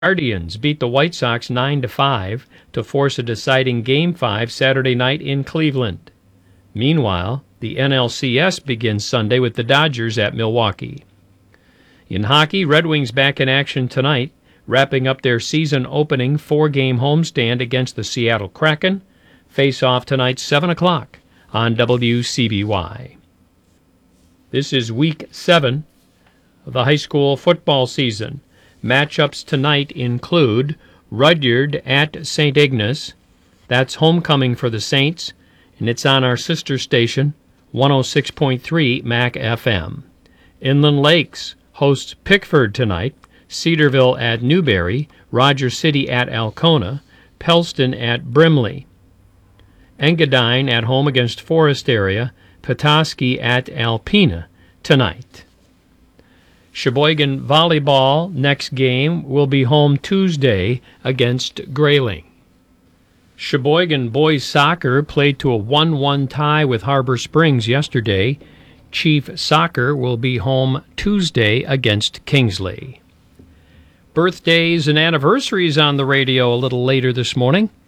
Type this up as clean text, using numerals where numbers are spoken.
Guardians beat the White Sox 9-5 to force a deciding Game 5 Saturday night in Cleveland. Meanwhile, the NLCS begins Sunday with the Dodgers at Milwaukee. In hockey, Red Wings back in action tonight, wrapping up their season-opening 4-game homestand against the Seattle Kraken. Face-off tonight, 7 o'clock on WCBY. This is Week 7 of the high school football season. Matchups tonight include Rudyard at St. Ignace. That's homecoming for the Saints, and it's on our sister station, 106.3 MAC FM. Inland Lakes hosts Pickford tonight, Cedarville at Newberry, Rogers City at Alcona, Pellston at Brimley. Engadine at home against Forest Area, Petoskey at Alpena tonight. Sheboygan Volleyball next game will be home Tuesday against Grayling. Sheboygan Boys Soccer played to a 1-1 tie with Harbor Springs yesterday. Chief Soccer will be home Tuesday against Kingsley. Birthdays and anniversaries on the radio a little later this morning.